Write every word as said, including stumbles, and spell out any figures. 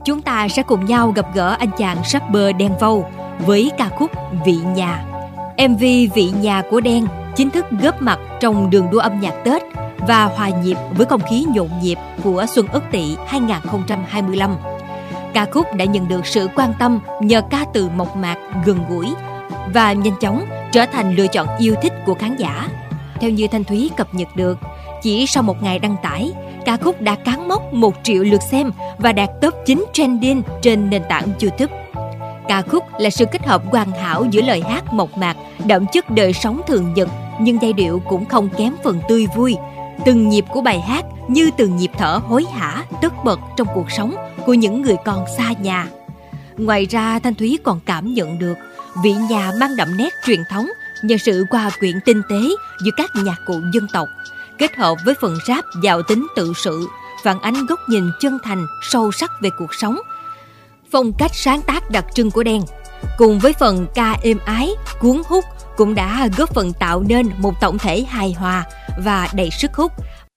chúng ta sẽ cùng nhau gặp gỡ anh chàng rapper Đen Vâu với ca khúc Vị Nhà. em vê Vị Nhà của Đen chính thức góp mặt trong đường đua âm nhạc Tết và hòa nhịp với không khí nhộn nhịp của Xuân Ất Tỵ hai không hai lăm. Ca khúc đã nhận được sự quan tâm nhờ ca từ mộc mạc, gần gũi và nhanh chóng trở thành lựa chọn yêu thích của khán giả. Theo như Thanh Thúy cập nhật được, chỉ sau một ngày đăng tải, ca khúc đã cán mốc một triệu lượt xem và đạt top chín trending trên nền tảng YouTube. Ca khúc là sự kết hợp hoàn hảo giữa lời hát mộc mạc, đậm chất đời sống thường nhật, nhưng giai điệu cũng không kém phần tươi vui. Từng nhịp của bài hát như từng nhịp thở hối hả, tất bật trong cuộc sống của những người con xa nhà. Ngoài ra, Thanh Thúy còn cảm nhận được Vị Nhà mang đậm nét truyền thống nhờ sự hòa quyện tinh tế giữa các nhạc cụ dân tộc, kết hợp với phần rap giàu tính tự sự, phản ánh góc nhìn chân thành, sâu sắc về cuộc sống. Phong cách sáng tác đặc trưng của Đen, cùng với phần ca êm ái, cuốn hút cũng đã góp phần tạo nên một tổng thể hài hòa và đầy sức hút,